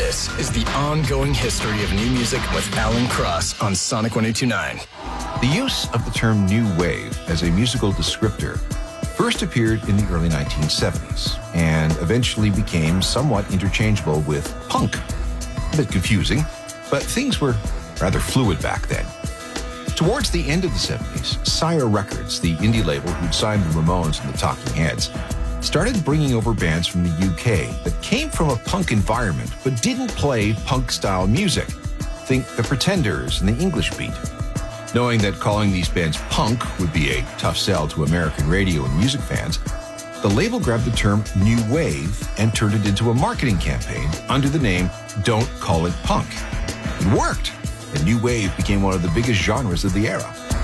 This is the ongoing history of new music with Alan Cross on Sonic 1029. The use of the term new wave as a musical descriptor first appeared in the early 1970s and eventually became somewhat interchangeable with punk. A bit confusing, but things were rather fluid back then. Towards the end of the 70s, Sire Records, the indie label who'd signed the Ramones and the Talking Heads, started bringing over bands from the UK that came from a punk environment but didn't play punk-style music. Think The Pretenders and the English Beat. Knowing that calling these bands punk would be a tough sell to American radio and music fans, the label grabbed the term New Wave and turned it into a marketing campaign under the name Don't Call It Punk. It worked, and New Wave became one of the biggest genres of the era.